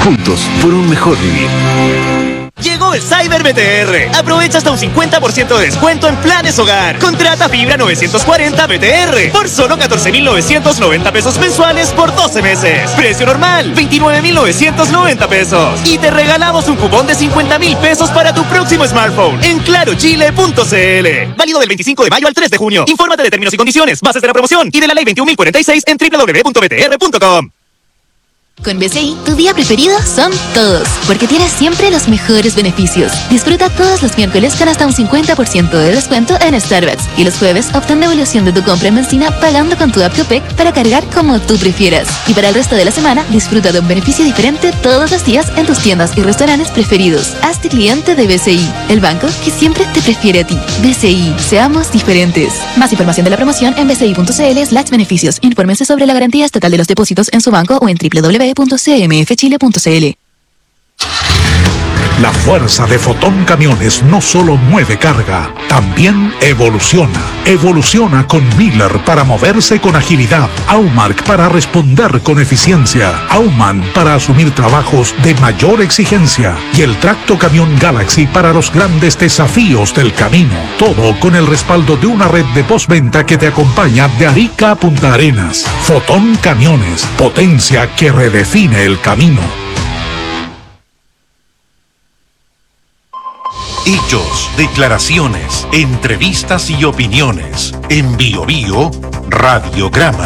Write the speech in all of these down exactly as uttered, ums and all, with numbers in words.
Juntos por un mejor vivir. Llegó el Cyber B T R. Aprovecha hasta un cincuenta por ciento de descuento en planes hogar. Contrata fibra novecientos cuarenta B T R por solo catorce mil novecientos noventa pesos mensuales por doce meses. Precio normal, veintinueve mil novecientos noventa pesos. Y te regalamos un cupón de cincuenta mil pesos para tu próximo smartphone en claro chile punto c l. Válido del veinticinco de mayo al tres de junio. Infórmate de términos y condiciones, bases de la promoción y de la ley veintiún mil cuarenta y seis en doble u doble u doble u punto b t r punto com. Con B C I, tu día preferido son todos, porque tienes siempre los mejores beneficios. Disfruta todos los miércoles con hasta un cincuenta por ciento de descuento en Starbucks. Y los jueves obtén devolución de tu compra en benzina pagando con tu app Copec para cargar como tú prefieras. Y para el resto de la semana, disfruta de un beneficio diferente todos los días en tus tiendas y restaurantes preferidos. Hazte cliente de B C I, el banco que siempre te prefiere a ti. B C I, seamos diferentes. Más información de la promoción en b c i punto c l slash beneficios. Infórmense sobre la garantía estatal de los depósitos en su banco o en doble u doble u doble u punto c m f chile punto c l. La fuerza de Fotón Camiones no solo mueve carga, también evoluciona. Evoluciona con Miller para moverse con agilidad, Aumark para responder con eficiencia, Auman para asumir trabajos de mayor exigencia y el tracto camión Galaxy para los grandes desafíos del camino. Todo con el respaldo de una red de postventa que te acompaña de Arica a Punta Arenas. Fotón Camiones, potencia que redefine el camino. Hechos, declaraciones, entrevistas y opiniones. En Bio Bio, Radiograma.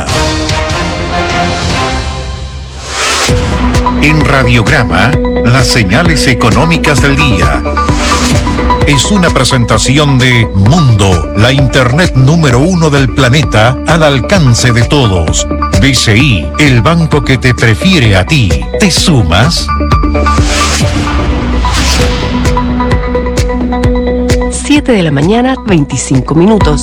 En Radiograma, las señales económicas del día. Es una presentación de Mundo, la internet número uno del planeta al alcance de todos. B C I, el banco que te prefiere a ti. ¿Te sumas? siete de la mañana, veinticinco minutos.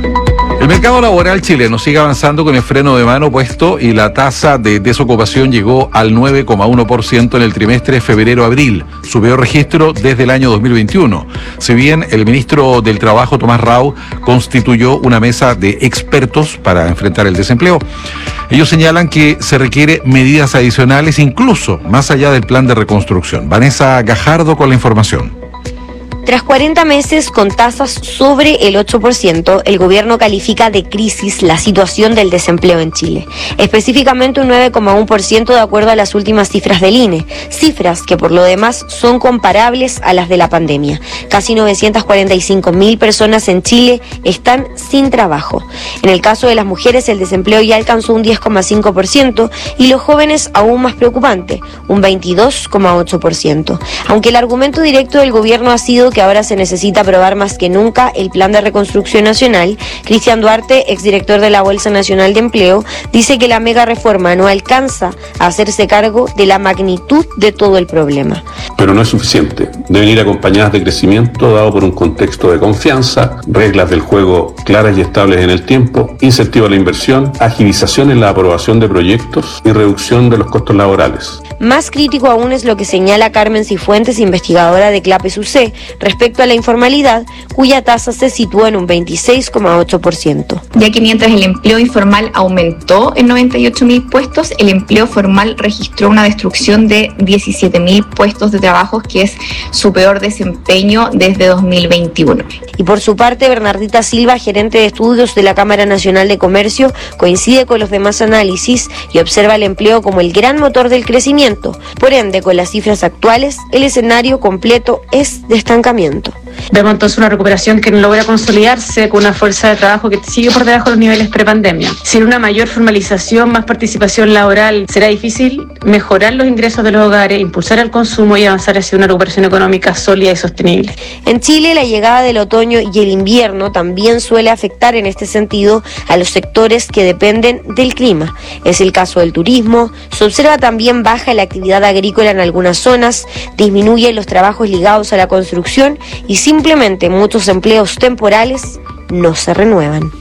El mercado laboral chileno sigue avanzando con el freno de mano puesto y la tasa de desocupación llegó al nueve coma uno por ciento en el trimestre febrero-abril, su peor registro desde el año dos mil veintiuno. Si bien el ministro del Trabajo, Tomás Rau, constituyó una mesa de expertos para enfrentar el desempleo, ellos señalan que se requiere medidas adicionales incluso más allá del plan de reconstrucción. Vanessa Gajardo con la información. Tras cuarenta meses con tasas sobre el ocho por ciento, el gobierno califica de crisis la situación del desempleo en Chile. Específicamente un nueve coma uno por ciento de acuerdo a las últimas cifras del I N E, cifras que por lo demás son comparables a las de la pandemia. Casi novecientas cuarenta y cinco mil personas en Chile están sin trabajo. En el caso de las mujeres, el desempleo ya alcanzó un diez coma cinco por ciento y los jóvenes aún más preocupante, un veintidós coma ocho por ciento. Aunque el argumento directo del gobierno ha sido que ahora se necesita aprobar más que nunca el Plan de Reconstrucción Nacional, Cristian Duarte, exdirector de la Bolsa Nacional de Empleo, dice que la mega reforma no alcanza a hacerse cargo de la magnitud de todo el problema. Pero no es suficiente. Deben ir acompañadas de crecimiento dado por un contexto de confianza, reglas del juego claras y estables en el tiempo, incentivo a la inversión, agilización en la aprobación de proyectos y reducción de los costos laborales. Más crítico aún es lo que señala Carmen Cifuentes, investigadora de CLAPES U C, respecto a la informalidad, cuya tasa se sitúa en un veintiséis coma ocho por ciento. Ya que mientras el empleo informal aumentó en noventa y ocho mil puestos, el empleo formal registró una destrucción de diecisiete mil puestos de trabajo, que es su peor desempeño desde dos mil veintiuno. Y por su parte, Bernardita Silva, gerente de estudios de la Cámara Nacional de Comercio, coincide con los demás análisis y observa el empleo como el gran motor del crecimiento. Por ende, con las cifras actuales, el escenario completo es de estancamiento. Vemos entonces una recuperación que no logra consolidarse con una fuerza de trabajo que sigue por debajo de los niveles prepandemia. Sin una mayor formalización, más participación laboral, será difícil mejorar los ingresos de los hogares, impulsar el consumo y avanzar hacia una recuperación económica sólida y sostenible. En Chile, la llegada del otoño y el invierno también suele afectar en este sentido a los sectores que dependen del clima. Es el caso del turismo. Se observa también baja la actividad agrícola en algunas zonas, disminuye los trabajos ligados a la construcción y simplemente muchos empleos temporales no se renuevan.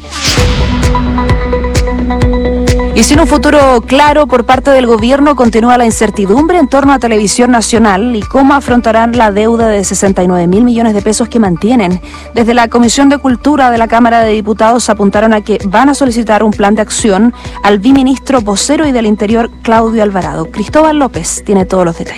Y sin un futuro claro por parte del gobierno, continúa la incertidumbre en torno a Televisión Nacional y cómo afrontarán la deuda de sesenta y nueve mil millones de pesos que mantienen. Desde la Comisión de Cultura de la Cámara de Diputados apuntaron a que van a solicitar un plan de acción al viceministro vocero y del Interior, Claudio Alvarado. Cristóbal López tiene todos los detalles.